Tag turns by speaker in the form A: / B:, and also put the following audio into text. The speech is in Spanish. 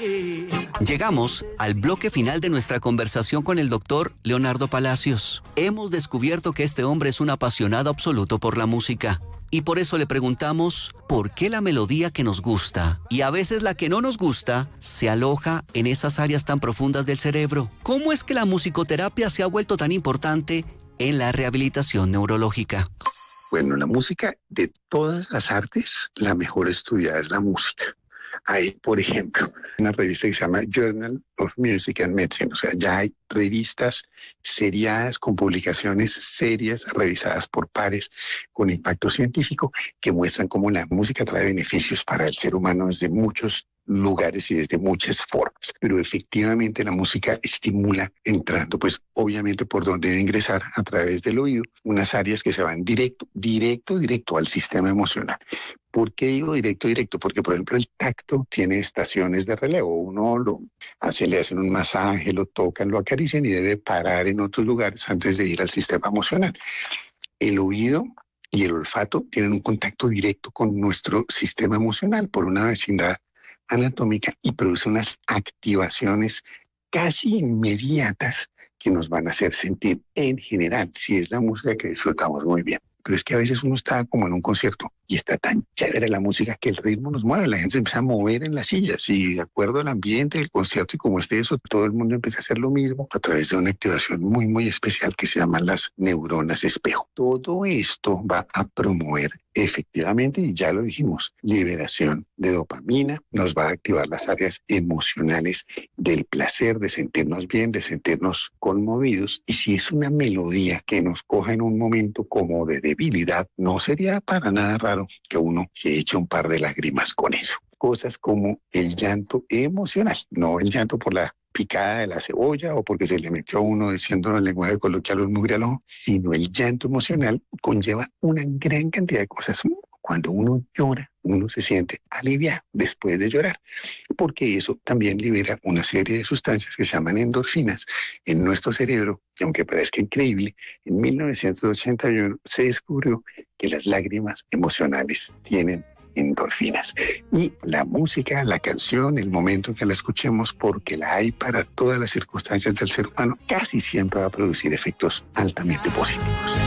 A: Llegamos al bloque final de nuestra conversación con el doctor Leonardo Palacios. Hemos descubierto que este hombre es un apasionado absoluto por la música. Y por eso le preguntamos por qué la melodía que nos gusta y a veces la que no nos gusta se aloja en esas áreas tan profundas del cerebro. ¿Cómo es que la musicoterapia se ha vuelto tan importante en la rehabilitación neurológica?
B: Bueno, la música, de todas las artes, la mejor estudiada es la música. Hay, por ejemplo, una revista que se llama Journal of Music and Medicine, o sea, ya hay revistas seriadas con publicaciones serias, revisadas por pares, con impacto científico, que muestran cómo la música trae beneficios para el ser humano desde muchos lugares y desde muchas formas. Pero efectivamente la música estimula entrando, pues obviamente por donde debe ingresar, a través del oído, unas áreas que se van directo al sistema emocional. ¿Por qué digo directo? Porque, por ejemplo, el tacto tiene estaciones de relevo. Uno le hacen un masaje, lo tocan, lo acarician y debe parar en otros lugares antes de ir al sistema emocional. El oído y el olfato tienen un contacto directo con nuestro sistema emocional por una vecindad anatómica y produce unas activaciones casi inmediatas que nos van a hacer sentir, en general, si es la música que disfrutamos muy bien. Pero es que a veces uno está como en un concierto y está tan chévere la música que el ritmo nos mueve, la gente se empieza a mover en las sillas y de acuerdo al ambiente del concierto y como esté eso, todo el mundo empieza a hacer lo mismo a través de una activación muy, muy especial que se llaman las neuronas espejo. Todo esto va a promover efectivamente, y ya lo dijimos, liberación de dopamina, nos va a activar las áreas emocionales del placer, de sentirnos bien, de sentirnos conmovidos. Y si es una melodía que nos coja en un momento como de debilidad, no sería para nada raro que uno se eche un par de lágrimas con eso. Cosas como el llanto emocional, no el llanto por la picada de la cebolla o porque se le metió a uno, diciéndolo en lenguaje coloquial, un mugre al ojo, sino el llanto emocional conlleva una gran cantidad de cosas. Cuando uno llora, uno se siente aliviado después de llorar, porque eso también libera una serie de sustancias que se llaman endorfinas en nuestro cerebro, que aunque parezca increíble, en 1981 se descubrió que las lágrimas emocionales tienen endorfinas. Y la música, la canción, el momento en que la escuchemos, porque la hay para todas las circunstancias del ser humano, casi siempre va a producir efectos altamente positivos.